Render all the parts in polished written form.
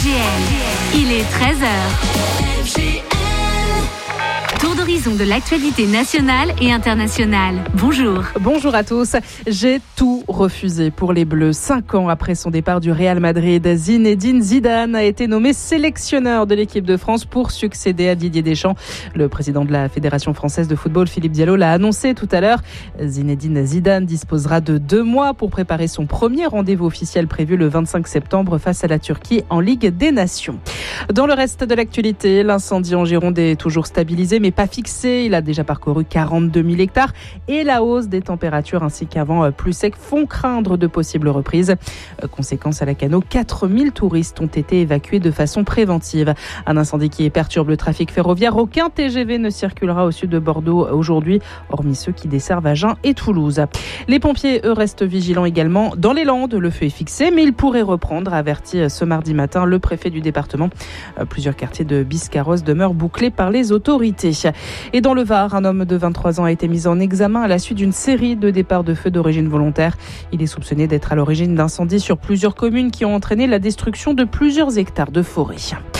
Il est 13h. Tour d'horizon de l'actualité nationale et internationale. Bonjour. Bonjour à tous. J'ai tout refusé pour les Bleus. 5 ans après son départ du Real Madrid, Zinedine Zidane a été nommé sélectionneur de l'équipe de France pour succéder à Didier Deschamps. Le président de la Fédération française de football, Philippe Diallo, l'a annoncé tout à l'heure. Zinedine Zidane disposera de 2 mois pour préparer son premier rendez-vous officiel prévu le 25 septembre face à la Turquie en Ligue des Nations. Dans le reste de l'actualité, l'incendie en Gironde est toujours stabilisé mais pas fixé. Il a déjà parcouru 42 000 hectares et la hausse des températures ainsi qu'un vent plus sec font craindre de possibles reprises. Conséquence à Lacanau, 4 000 touristes ont été évacués de façon préventive. Un incendie qui perturbe le trafic ferroviaire. Aucun TGV ne circulera au sud de Bordeaux aujourd'hui, hormis ceux qui desservent Agen et Toulouse. Les pompiers, eux, restent vigilants également. Dans les Landes, le feu est fixé, mais il pourrait reprendre, averti ce mardi matin le préfet du département. Plusieurs quartiers de Biscarrosse demeurent bouclés par les autorités. Et dans le Var, un homme de 23 ans a été mis en examen à la suite d'une série de départs de feu d'origine volontaire. Il est soupçonné d'être à l'origine d'incendies sur plusieurs communes qui ont entraîné la destruction de plusieurs hectares de forêt.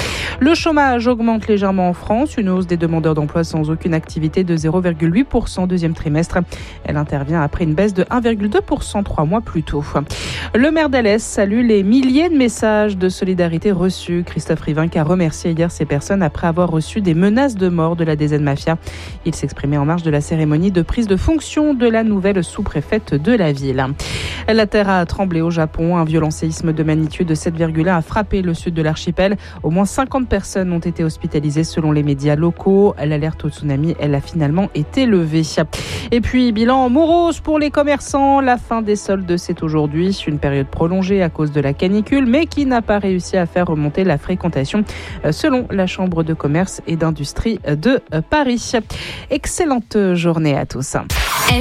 Le chômage augmente légèrement en France, une hausse des demandeurs d'emploi sans aucune activité de 0,8% deuxième trimestre. Elle intervient après une baisse de 1,2% 3 mois plus tôt. Le maire d'Alès salue les milliers de messages de solidarité reçus. Christophe Rivinc a remercié hier ces personnes après avoir reçu des menaces de mort de la DZ Mafia. Il s'exprimait en marge de la cérémonie de prise de fonction de la nouvelle sous-préfète de la ville. La terre a tremblé au Japon. Un violent séisme de magnitude 7,1 a frappé le sud de l'archipel. Au moins 50 personnes ont été hospitalisées selon les médias locaux. L'alerte au tsunami, elle a finalement été levée. Et puis, bilan morose pour les commerçants. La fin des soldes, c'est aujourd'hui. Une période prolongée à cause de la canicule, mais qui n'a pas réussi à faire remonter la fréquentation, selon la Chambre de commerce et d'industrie de Paris. Excellente journée à tous.